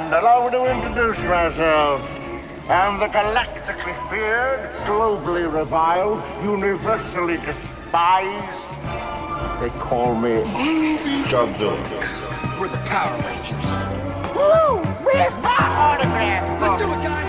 And allow me to introduce myself. I'm the galactically feared, globally reviled, universally despised. They call me Godzilla. We're the Power Rangers. Woo! Where's my autograph? Let's do it, guys!